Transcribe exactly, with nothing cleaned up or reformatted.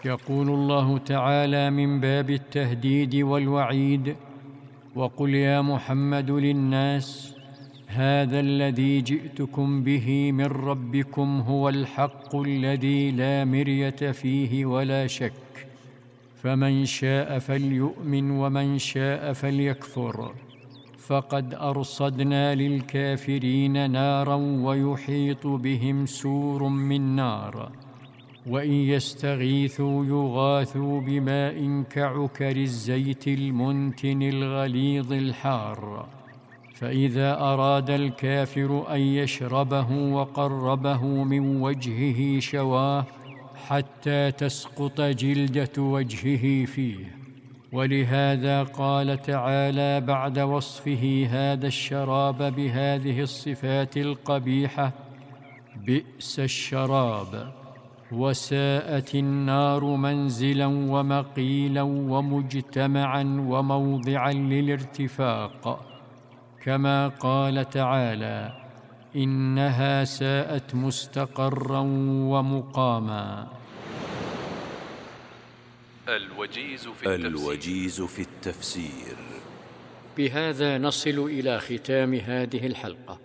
يقول الله تعالى من باب التهديد والوعيد: وقل يا محمد للناس هذا الذي جئتكم به من ربكم هو الحق الذي لا مرية فيه ولا شك، فمن شاء فليؤمن ومن شاء فليكفر. فقد أرصدنا للكافرين نارا ويحيط بهم سور من نار، وإن يستغيثوا يغاثوا بماء كعكر الزيت المنتن الغليظ الحار، فإذا أراد الكافر أن يشربه وقربه من وجهه شواه حتى تسقط جلدة وجهه فيه. ولهذا قال تعالى بعد وصفه هذا الشراب بهذه الصفات القبيحة: بئس الشراب وساءت النار منزلا ومقيلا ومجتمعا وموضعا للارتفاق، كما قال تعالى: إنها ساءت مستقرا ومقاما. الوجيز في التفسير, الوجيز في التفسير. بهذا نصل إلى ختام هذه الحلقة.